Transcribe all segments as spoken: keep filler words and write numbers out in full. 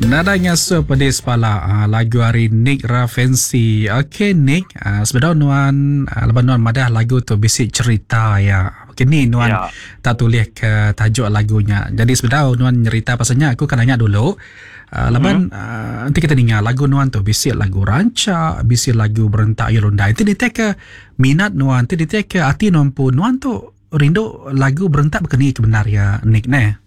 Nadanya so pedis pala uh, lagu hari Nick Ravensi. Okey Nick, uh, sebenarnya nuan uh, lepas nuan madah lagu tu bisik cerita ya. Okey ni nuan ya. Tak tulis ke tajuk lagunya. Jadi sebenarnya nuan cerita pasalnya aku kan tanya dulu. Uh, lepas mm-hmm. uh, nanti kita dengar lagu nuan tu bisik lagu rancak, bisik lagu berentak Yolanda. Itu dia ke minat nuan, itu dia ke hati nuan pun nuan tu rindu lagu berentak begini sebenarnya Nick ne.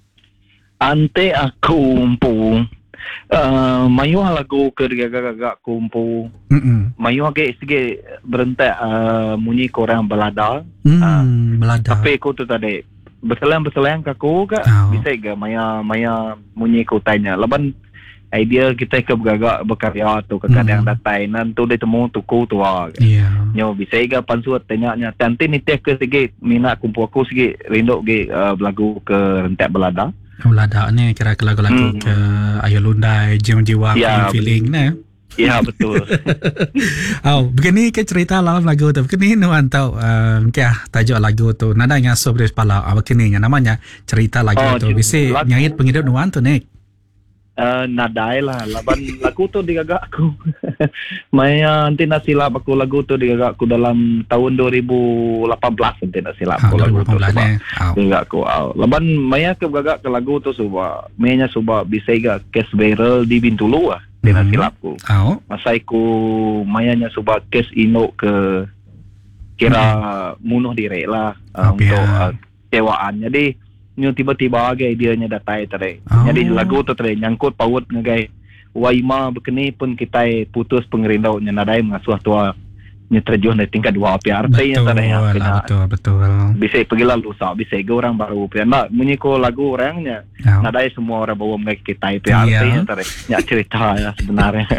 Ante aku umpu uh, mayu lagu ke gagak-gagak kumpu. Mm-mm. Mayu agak sikit berentak uh, munyi korang belada. Mm, uh, belada. Tapi aku tu tadi berselang-berselang kaku ke oh. Bisa ke maya maya munyi ku tanya. Leban idea kita ke bergagak berkarya tu kadang-kadang mm. datai nan tu dia temu tuku tu ah. Yeah. Nyo bisa ke pansuat tanya-nya. Tanti ni teh ke sikit minat kumpu aku sikit rindu ke uh, lagu ke rentak belada. Belada ni kira lagu-lagu hmm. ke Ayolunda, Jiwa-Jiwa, ya, Feeling ni. Ya, betul. Oh, begini ke cerita dalam lagu tu. Begini nuan tahu uh, kaya tajuk lagu tu. Nada yang so beres pala. Uh, begini namanya cerita lagu oh, tu. Bisa nyait penghidup nuan tu ni. Uh, nadai lah. Laban lagu tu digagak aku. Maya nanti nak silap aku lagu tu digagak aku dalam tahun dua ribu lapan belas nanti nak silap aku ah, lagu tu sebab oh. digagak aku. Oh. Laban Maya ke gagak ke lagu tu sebab Maya sebab bisa gak case viral di Bintulu lah. Dia nak silap aku. Oh. Masa aku Maya nya sebab case ino ke kira hmm. munuh diri lah uh, untuk uh, kewaan. Jadi nyo tiba-tiba agak dia nya datai tadi. Oh. Jadi lagu tu tadi nyangkut paut ngagai waima bekeni pun kita putus pengerindau nya nadai mengasuh tua nya terjun dari tingkat dua api artinya tadi yang kena. Betul betul. Bisa pergi lalu sah bisa ke orang baru pian nak menyiko lagu orangnya. Oh. Nadai semua orang bawa mengai kita api artinya tadi. Nya cerita ya sebenarnya.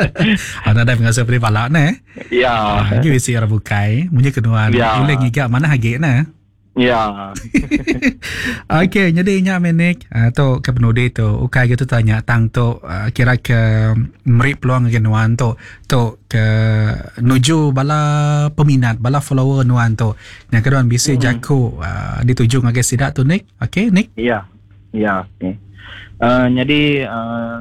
Ada nadai mengasuh pri balak ne. Ya. Lagi bisa orang bukai munyi kedua. Ya. Ulang giga mana hage na. Ya. Okey, jadi nya menik uh, tu ke penudi tu ukai gitu tanya tang tu uh, kira ke meri peluang ke nuan tu tu ke nuju bala peminat bala follower nuan tu. Yang kedua bisa hmm. jaku uh, dituju ngage sidak tu Nick. Okey, Nick? Ya. Ya, okey. Uh, jadi uh,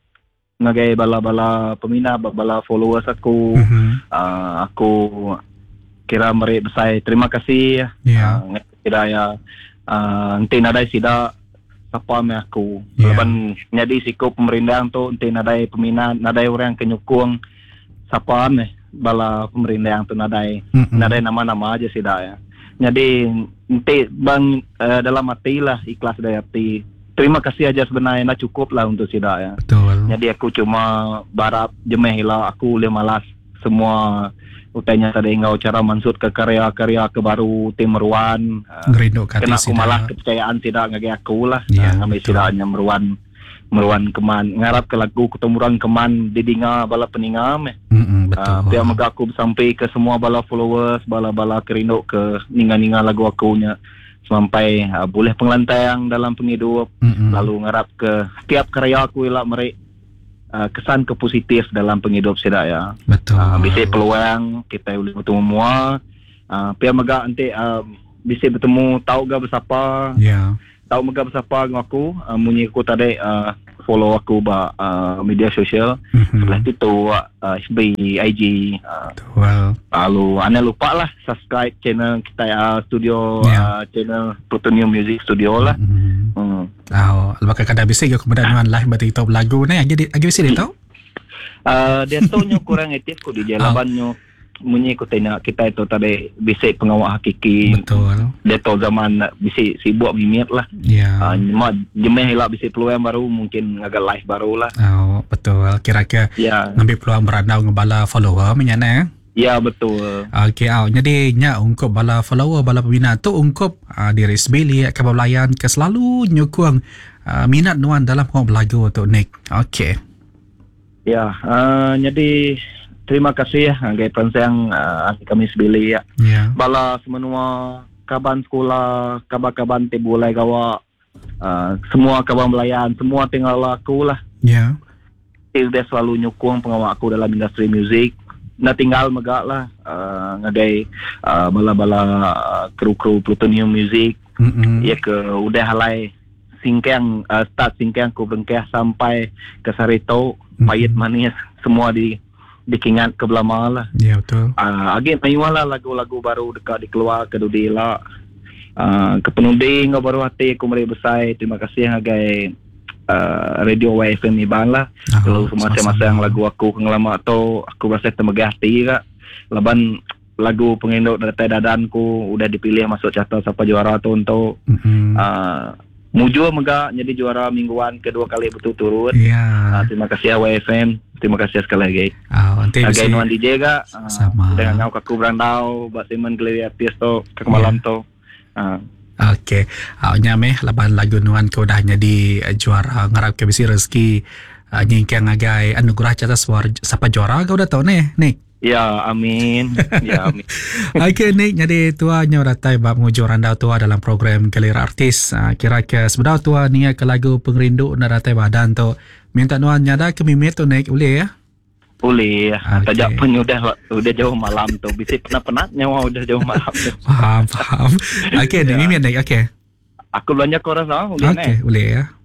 ngage bala-bala peminat bala followers aku mm-hmm. uh, aku kira meri besar terima kasih ya uh, kira ya uh, ente nadai sida siapa me aku yeah. Leban jadi sikap pemerintahan tu ente nadai peminat nadai orang kenyukung siapa me bala pemerintahan tu nadai mm-hmm. nadai nama-nama aja sida ya jadi ente bang uh, dalam hati lah ikhlas dari hati terima kasih aja sebenarnya nak cukup lah untuk sida ya betul jadi aku cuma barap jemeh lah aku le malas semua utanya tadi engkau cara mansut ke karya-karya ke baru tim meruan uh, kena aku malah kepercayaan tidak ngage aku lah yeah, uh, ngambil sidanya meruan meruan keman ngarap ke lagu ketemuran keman didinga bala peningam eh mm-hmm, betul uh, biar mega aku sampai ke semua bala followers bala-bala kerinduk ke ninga-ninga lagu aku nya sampai uh, boleh penglantang dalam penghidup mm-hmm. lalu ngarap ke setiap karya aku elak merek Uh, kesan ke positif dalam penghidup saya ya. Betul. Uh, bisa peluang kita boleh bertemu semua. Uh, Pihak mega nanti uh, bisa bertemu tahu gak bersapa. Ya. Yeah. Tahu mega bersapa dengan aku. Uh, munyi aku tadi uh, follow aku ba uh, media sosial. Mm-hmm. Setelah itu uh, F B, I G. Uh, well. Lalu anda lupa lah subscribe channel kita uh, studio yeah. uh, channel Plutonium Music Studio lah. Mm-hmm. Hmm. Oh, lepas kadang bisa ke kemudian nuan live berarti tahu lagu ni aja aja bisa dia tahu. Uh, dia tahu nyo kurang aktif ko di jalaban nyo. Munyi ko tanya kita itu tadi bisa pengawal hakiki. Betul. Dia tahu zaman bisa sibuk mimit lah. Ya. Yeah. Uh, cuma jemeh lah bisa peluang baru mungkin agak live baru lah. Oh, betul. Kira-kira yeah. ngambil peluang berandau ngebala follower menyana ya. Ya betul. Okey, oh, jadi nya ungkup bala follower bala peminat tu ungkup uh, diri sebeli ke belayan ke selalu nyukung uh, minat nuan dalam hong lagu tu Nick. Okey. Ya, uh, jadi terima kasih ya nggai pensang uh, kami sebeli ya. Yeah. Bala semenua kaban sekolah, kaban-kaban tebulai gawa uh, semua kaban belayan, semua tinggal aku lah. Ya. Yeah. Dia selalu nyukung pengawal aku dalam industri muzik. Na tinggal megak lah uh, ngagai uh, bala-bala uh, kru-kru Plutonium Music mm-hmm. ya ke udah halai Singkang, uh, start Singkang ku Berengkeh sampai ke Sarito, Mhm. Payet Manis, semua di dikingat ke Belama lah. Ya, betul. Uh, again, mayulah lagu-lagu baru dekat dikeluar ke Dudila. Uh, ke penunding baru hati aku mari besar. Terima kasih ngagai uh, Radio Y F M Iban lah. Kalau Oh, semasa-masa yang lagu aku kengelama tu aku rasa termegah hati kak. Laban lagu penginduk datai dadanku udah dipilih masuk carta siapa juara tu untuk Mhm. uh, Mujo megak jadi juara mingguan kedua kali berturut-turut. Ya. Uh, terima kasih Y F M. Terima kasih sekali lagi. Ah, nanti Agai bisa nuan D J kak. Uh, sama. Dengan ngau kaku berandau, Bak Simon Glewi Artis tu kak malam tu. Uh, Okey, uh, nyameh laban lagu nuan kau dah jadi uh, juara ngarap ke bisi rezeki uh, nyingkang agai anugerah catas war siapa juara kau dah tahu nih, Nick. ya, amin. Ya, amin. Okey, Nick, jadi tua nyo datai bab ngujo randau tua dalam program Galera Artis. Uh, kira ke sebenar tua ni ke lagu pengrindu na datai badan tu. Minta nuan nyada ke mimit tu Nick, boleh ya? Boleh. Okay. Tajak pun udah udah jauh malam tu. Bisa penat-penat nyawa udah jauh malam tu. Faham, faham. Okey, Nick, Ya. mimit Nick, okey. Aku belanja kau rasa boleh Okey, boleh ya.